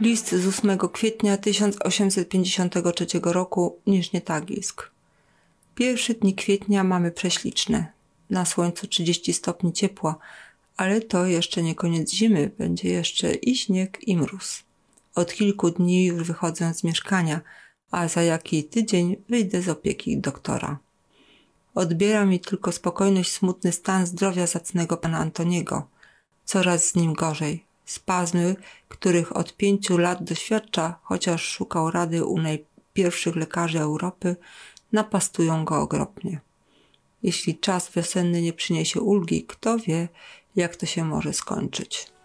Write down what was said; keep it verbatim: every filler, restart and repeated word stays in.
List z ósmego kwietnia tysiąc osiemset pięćdziesiątego trzeciego roku, Niżnie Tagilsk. Pierwsze dni kwietnia mamy prześliczne. Na słońcu trzydzieści stopni ciepła, ale to jeszcze nie koniec zimy, będzie jeszcze i śnieg, i mróz. Od kilku dni już wychodzę z mieszkania, a za jaki tydzień wyjdę z opieki doktora. Odbiera mi tylko spokojność smutny stan zdrowia zacnego pana Antoniego. Coraz z nim gorzej. Spazmy, których od pięciu lat doświadcza, chociaż szukał rady u najpierwszych lekarzy Europy, napastują go okropnie. Jeśli czas wiosenny nie przyniesie ulgi, kto wie, jak to się może skończyć.